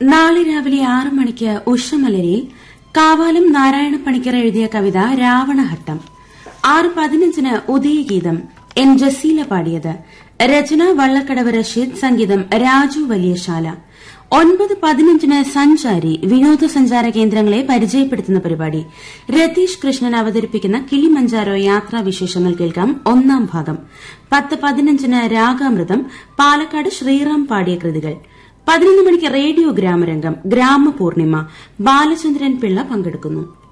നാളെ രാവിലെ 6 മണിക്ക് ഉഷമലരിയിൽ കാവാലം നാരായണ പണിക്കർ എഴുതിയ കവിത രാവണഹട്ടം. 6:15 ഉദയഗീതം എൻ ജസീല പാടിയത്. രചന വള്ളക്കടവ് റഷീദ്. സംഗീതം രാജു വലിയശാല. 9:15 സഞ്ചാരി വിനോദസഞ്ചാര കേന്ദ്രങ്ങളെ പരിചയപ്പെടുത്തുന്ന പരിപാടി. രതീഷ് കൃഷ്ണൻ അവതരിപ്പിക്കുന്ന കിളിമഞ്ചാരോ യാത്രാവിശേഷങ്ങൾ കേൾക്കാം. 1-ാം ഭാഗം. 10:15 രാഗാമൃതം പാലക്കാട് ശ്രീറാം പാടിയ കൃതികൾ. 11 മണിക്ക് റേഡിയോ ഗ്രാമരംഗം ഗ്രാമപൂർണിമ. ബാലചന്ദ്രൻ പിള്ള പങ്കെടുക്കുന്നു.